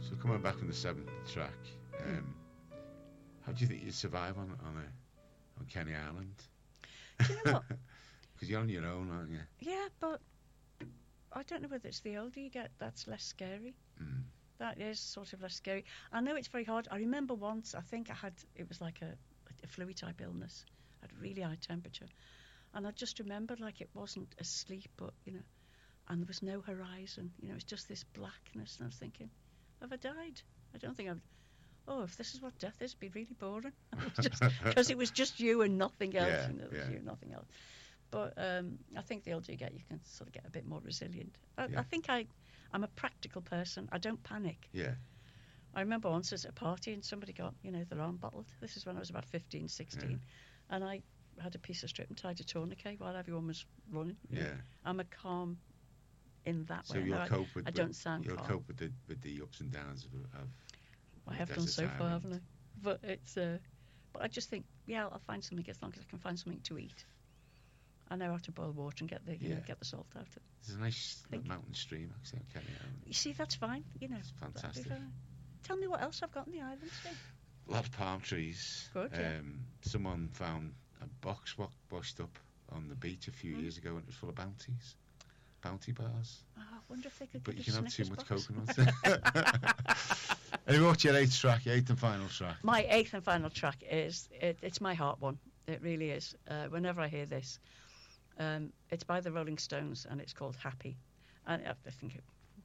So coming back on the seventh track, how do you think you'd survive on Kenny Island? Do you know what? Because you're on your own, aren't you? Yeah, but I don't know whether it's the older you get that's less scary. Mm. That is sort of less scary. I know it's very hard. I remember once, I think it was like a flu type illness. I had a really high temperature. And I just remembered like it wasn't asleep, but, and there was no horizon. It's just this blackness. And I was thinking, have I died? I don't think I've... Oh, if this is what death is, it'd be really boring. Because it was just you and nothing else. Yeah, It was you and nothing else. But I think the older you get, you can sort of get a bit more resilient. I think I'm a practical person. I don't panic. Yeah. I remember once I was at a party and somebody got, their arm bottled. This is when I was about 15, 16. Yeah. And I had a piece of strip and tied a tourniquet while everyone was running. Yeah. I'm a calm in that So way. you'll cope with... I don't sound You'll calm. cope with the ups and downs of I have done so far, haven't I? But it's... but I just think, I'll find something as long as I can find something to eat. I know how to boil water and get the salt out of it. There's a nice mountain stream actually on Kenny Island. You see, that's fine. It's fantastic. Tell me what else I've got on the island today. A lot of palm trees. Good, yeah. Someone found a box washed up on the beach a few years ago and it was full of bounties. Bounty bars. Oh, I wonder if they could But give you us can have too much Snickers coconut. Anyway, what's your eighth and final track? My eighth and final track it's my heart one. It really is. Whenever I hear this, it's by the Rolling Stones and it's called Happy. And I think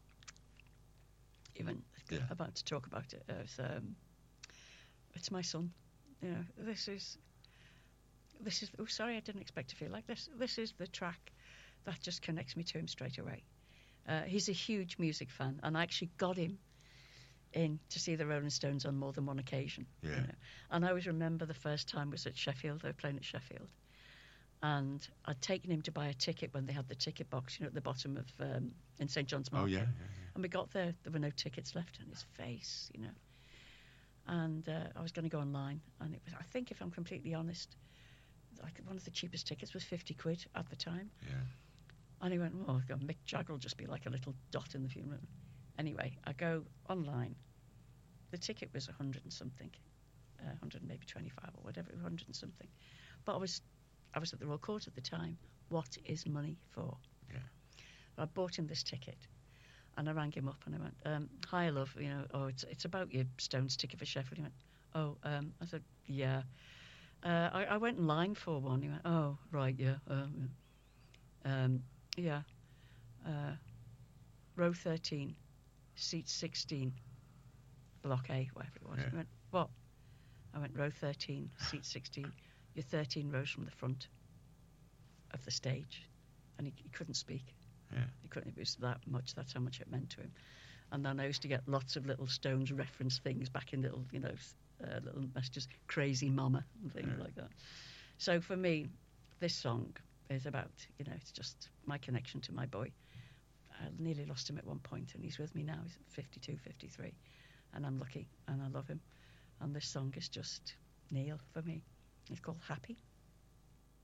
even about to talk about it. It's my son. This is. Oh, sorry, I didn't expect to feel like this. This is the track that just connects me to him straight away. He's a huge music fan, and I actually got him in to see the Rolling Stones on more than one occasion. Yeah. And I always remember the first time was at Sheffield. They were playing at Sheffield. And I'd taken him to buy a ticket when they had the ticket box, at the bottom of in St John's Market. Oh, yeah. And we got there were no tickets left on his face, And I was going to go online, and it was, I think, if I'm completely honest, like one of the cheapest tickets was 50 quid at the time. Yeah. And he went, well, Mick Jagger will just be like a little dot in the funeral. Anyway, I go online. The ticket was 100 and something, 100 and maybe 25 or whatever, 100 and something. But I was at the Royal Court at the time. What is money for? Yeah. I bought him this ticket, and I rang him up and I went, "Hi, love. It's about your Stones ticket for Sheffield." He went, "Oh," I said, "Yeah." I went in line for one. He went, "Oh, right, yeah, yeah." Row 13, seat 16, block A, whatever it was. Yeah. He went, "What?" I went, "Row 13, seat 16. You're 13 rows from the front of the stage." And he couldn't speak. Yeah. He couldn't. It was that much. That's how much it meant to him. And then I used to get lots of little Stones reference things back in little, little messages, "Crazy Mama" and things like that. So for me, this song is about, it's just my connection to my boy. I nearly lost him at one point, and he's with me now. He's 52, 53, and I'm lucky, and I love him. And this song is just Neil for me. It's called Happy.